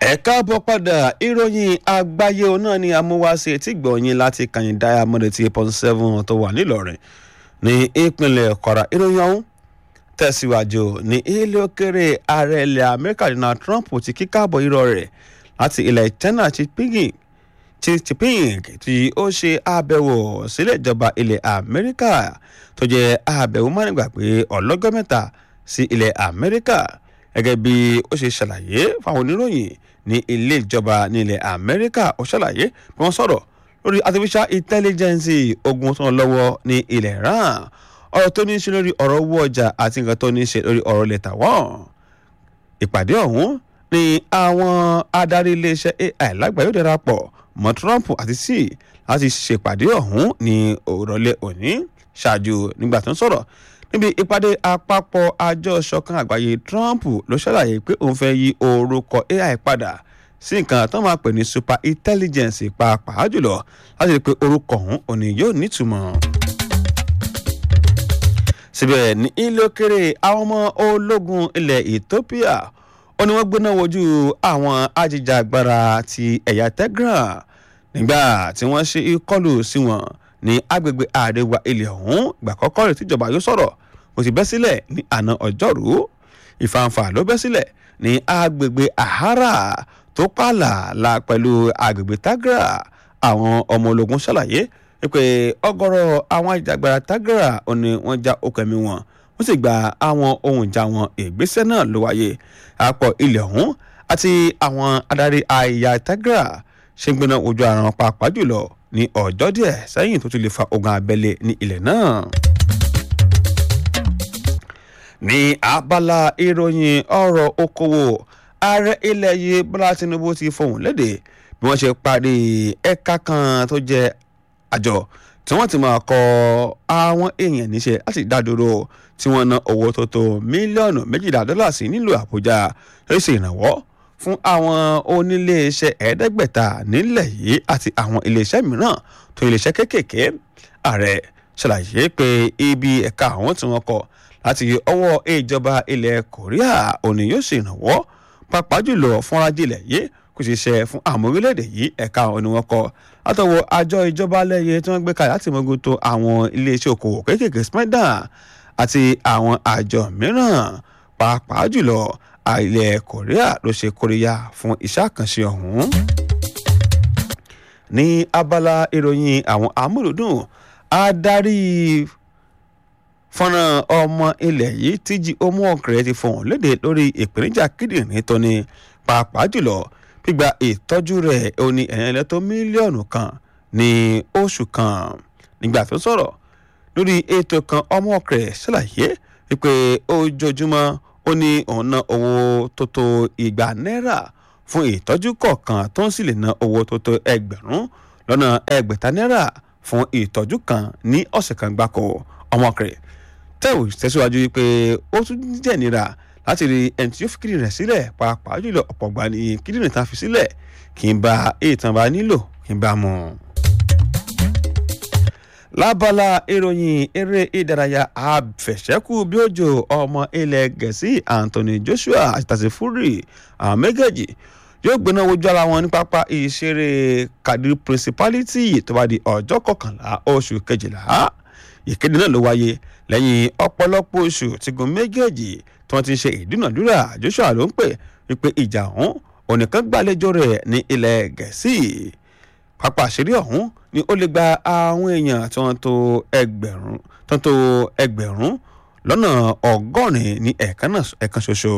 ẹ káàbọ̀ padà ìròyìn àgbáyé náà ni amúwáṣe tí gbọ̀nyìn láti kàyìn Diamond 8.7 tó wà nílọrin ní ìpínlẹ̀ Kwara. Ìròyìn ọ̀hún tẹ̀síwájú ní ilé òkèrè ààrẹ ilẹ̀ Amẹ́ríkà Donald Trump ti kíkàbọ̀ irọ́ rẹ̀ láti ilẹ̀ China Xi Jinping tí ó ṣe àbẹ̀wò sílẹ̀ ìjọba ilẹ̀ Amẹ́ríkà tó jẹ́ àbẹ̀wò mánigbàgbé ọlọ́jọ́ mẹ́ta sí ilẹ̀ Amẹ́ríkà gẹ́gẹ́ bí ó ṣe ṣàlàyé fáwọn oníròyìn ní ilé ìjọba ní ilẹ̀ Amẹ́ríkà. Ó ṣàlàyé bí wọ́n sọ̀rọ̀ lórí artificial intelligence ogun tó ń lọ́wọ́ ní ilẹ̀ Iran, ọ̀rọ̀ tó ní í ṣe lórí ọ̀rọ̀ owó ọjà àti nǹkan tó ní í ṣe lórí ọ̀rọ̀ ilẹ̀ Taiwan. Ìpàdé ọ̀hún ni àwọn adarí iléeṣẹ́ AI lágbàáyé darapọ̀ mọ́ Trump àti Xi láti ṣèpàdé ọ̀hún ní òrọ̀lẹ́ òní. Ṣáájú nígbà tó ń sọ̀rọ̀ níbi ìpàdé àpapọ̀ àjọ ìṣọ̀kan àgbáyé, Trump ló ṣàlàyé pé òun fẹ́ yí orúkọ AI padà sí nǹkan tó máa pè ní super intelligence, pàápàá jùlọ láti rí i pé orúkọ ọ̀hún òní yóò nítumọ̀. Síbẹ̀ ní ilé òkèrè, àwọn ọmọ ológun ilẹ̀ Ethiopia ó ní wọ́n gbéná wojú àwọn ajìjàgbara ti ẹ̀yà Tigray nígbà tí wọ́n ṣe ìkọlù sí wọn ní agbègbè àríwá ilẹ̀ ọ̀hún. Ìgbà àkọ́kọ́ rẹ̀ tíjọba yóò sọ̀rọ̀ kò sì bẹ́ sílẹ̀ ní àná ọjọ́rú. Ìfàǹfà ló bẹ́ sílẹ̀ ní agbègbè Ahara tó pààlà pẹ̀lú agbègbè Tigray. Àwọn ọmọ ológun ṣàlàyé pé ọ̀gọ̀rọ̀ àwọn ajìjàgbara Tigray ò ní wọ́n já okùn ẹ̀mí wọn, wọ́n sì gba àwọn ohun ìjà wọn. Ìgbésẹ̀ náà ló wáyé àpọ̀ ilẹ̀ ọ̀hún àti àwọn adarí àyà Tigray ṣe ń gbéná ojú ara wọn, pàápàá jùlọ ní ọjọ́ díẹ̀ sẹ́yìn tó tún lè fa ogun abẹ́lé ní ilẹ̀ náà. Ní abala ìròyìn ọ̀rọ̀ okòwò, ààrẹ ilẹ̀ yìí Bọ́lá Tinubu ti fohùn lédè bí wọ́n ṣe parí ẹ̀ka kan tó jẹ́ àjọ tí wọ́n ti máa kọ́ àwọn èèyàn níṣẹ́ láti dádúró tí wọ́n ná owó tó tó mílíọ̀nù $12 sí nílùú Àbújá lórí ṣe ìrànwọ́ fún àwọn oníléeṣẹ́ 500 nílẹ̀ yìí àti àwọn iléeṣẹ́ mìíràn tó iléeṣẹ́ kéékèèké. Ààrẹ ṣàlàyé pé ibi ẹ̀ka àwọn tí wọ́n kọ́ láti ọwọ́ ìjọba ilẹ̀ Korea òní yóò ṣe ìrànwọ́ pàápàá jùlọ fún ọrọ̀ ajé ilẹ̀ yìí kò sì ṣe fún àwọn orílẹ̀-èdè yìí. Ẹ̀ka àwọn ni wọ́n kọ́ látọwọ́ àjọ ìjọba lẹ́yẹ tí wọ́n gbé kalẹ̀ láti mójútó tó àwọn iléeṣẹ́ okòwò kéékèèké SMEDA àti àwọn àjọ mìíràn. Pàápàá jùlọ ilẹ̀ Korea ló ṣe kóríyá fún iṣẹ́ àkànṣe ọ̀hún. Ní abala ìròyìn àwọn amúlùdùn, adarí fọ́nrán ọmọ ilẹ̀ yìí Tíjí Omookre ti fohùn lédè lórí ìpèníjà kíndìnrín tó ní, pàápàá jùlọ gbígba ìtọ́jú rẹ̀ ó ní ẹ̀yẹ́lẹ́ tó mílíọ̀nù kan ní oṣù kan. Nígbà tó sọ̀rọ̀ lórí ètò kan, Omookre ṣàlàyé wípé ojoojúmọ́ ó ní òun ná owó tó tó $200 fún ìtọ́jú kọ̀ọ̀kan tó ń sì lè ná owó tó tó $600 fún ìtọ́jú kan ní ọ̀sẹ̀ kan gbáko. Omookre tẹ̀síwájú wípé ó tún jẹ́ nira láti rí ẹni tí yóò fi kíndìnrín rẹ̀ sílẹ̀, pàápàá jùlọ ọ̀pọ̀ gbà ní kíndìnrín tá a fi sílẹ̀ kì í bá ètàn bá nílò kì í bá mu. Lábala ìròyìn eré ìdárayá, àfẹsẹ̀kù bí òjò ọmọ ilẹ̀ Gẹ̀ẹ́sì Anthony Joshua àti Tyson Fury, àwọn méjèèjì yóò gbéná wojú ara wọn ní pápá ìṣeré Cardiff Principality tó bá di ọjọ́ 11 oṣù kejìlá. Ìkéde náà ló wáyé lẹ́yìn ọ̀pọ̀lọpọ̀ oṣù tí gun méjèèjì tí wọ́n ti ṣe ìdúnàdúrà. Joshua ló ń pè wípé ìjà ọ̀hún ònìkan gbàlejò rẹ̀ ní ilẹ̀ Gẹ̀ẹ́sì. Pápá ìṣeré ọ̀hún ni ó lè gba àwọn èèyàn tí wọ́n tó ẹgbẹ̀rún lọ́nà 100 ní ẹ̀ẹ̀kan ṣoṣo.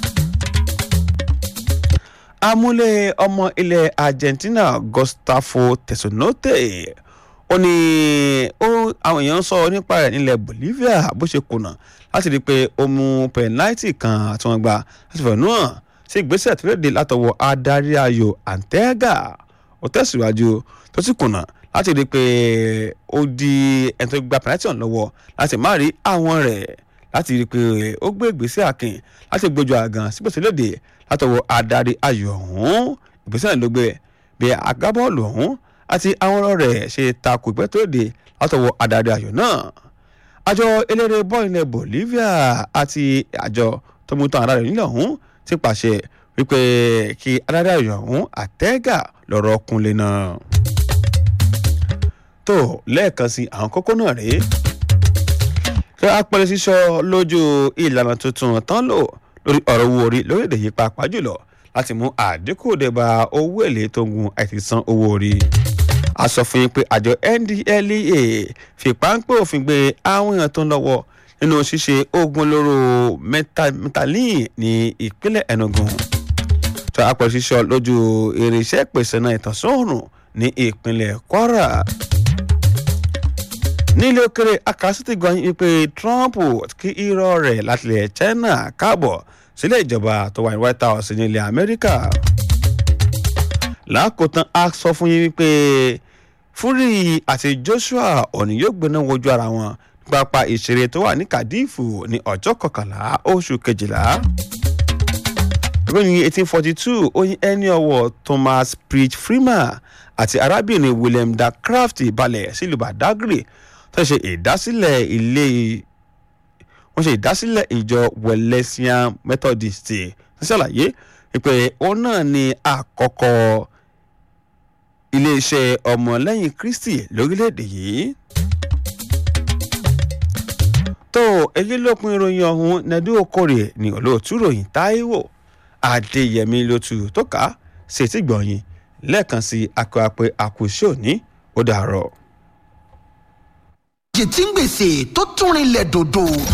Amúlé ọmọ ilẹ̀ Argentina Gustavo Tesonete ó ní àwọn èèyàn ń sọ nípa rẹ̀ nílẹ̀ Bolivia bó ṣe kùnà láti rí i pé ó mú pẹ̀láìtì kan tí wọ́n gbà láti fẹ̀nú hàn sí ìgbésẹ̀ tó léde látọwọ́ adarí ayò Arteaga. Ó tẹ̀síwájú tó sì kùnà láti rí i pé ó di ẹni tó gba pẹ̀láìtì ọ̀hún lọ́wọ́ láti má rí àwọn rẹ̀, láti rí i pé ó gbé ìgbésẹ̀ akin láti gbójú àgàn sígbésẹ̀ léde látọwọ́ adarí ayò ọ̀hún. Ìgbésẹ̀ ló gbé bí agbábọ́ọ̀lù ọ̀hún àti àwọn ọ̀rọ̀ rẹ̀ ṣe takò ìpẹ́ tó dé látọwọ́ adarí ayò náà. Àjọ eléré bọ́ọ̀lù ilẹ̀ Bolivia àti àjọ tó mú tán ara rẹ̀ nílẹ̀ ọ̀hún ti pàṣẹ wípé kí adájọ́ ọ̀hún àtẹ́gà lọ́rọ̀ kúnlé náà. tó lẹ́ẹ̀kan sí àwọn kókó náà rèé. ṣé apẹ̀rẹ̀ sísọ lójú ìlànà tuntun tán lò lórí ọ̀rọ̀ owó orí lórílẹ̀‐èdè yìí pàápàá jùlọ láti mú àdínkù débà owó èlé tó ń gun àìsàn owó orí. a sọ fún yín pé àjọ NDLEA fi páńpẹ́ òfin gbé àwọn èèyàn tó ń lọ́wọ́ nínú ṣíṣe oògùn olóró mẹ́tàlíìn ní ìpínlẹ̀ Enugu. tó apẹ̀rẹ̀ sísọ lójú irinṣẹ́ ìpèsè náà ìtànsán òòrùn ní ìpínlẹ̀ Kwara. nílé òkèrè akásítì gbọ́yìn wípé Trump kí irọ́ rẹ̀ láti ilẹ̀ China káàbọ̀ sílẹ̀ ìjọba tó wà ní White House ní ilẹ̀ Amẹ́ríkà. lákòótán a sọ fún yín wípé Fury àti Joshua òní yóò gbéná wojú ara wọn pápá ìṣeré tó wà ní Cardiff ní ọjọ́ 11 oṣù kejìlá. ìròyìn 1842 oyin ẹni ọwọ́ Thomas Pritch Freeman àti arábìnrin William Da Craft balẹ̀ sílùú Badagry tó ṣe ìdásílẹ̀ ìjọ Wesleyan Methodist tó ṣàlàyé pé òun náà ni àkọ́kọ́ iléeṣẹ́ ọmọlẹ́yìn Kristi lórílẹ̀‐èdè yìí. tó èyí lópin ìròyìn ọ̀hún Nẹ́dú Okòrè ní olóòtú ròyìn Táíwò Adéyẹmí lótú tó kà á sí etí gbọ̀nyìn lẹ́ẹ̀kan sí akọ́apẹ́ àkùṣe òní ó dàárọ̀. jìtìngbèsè tó tún rinlẹ̀ dòdò.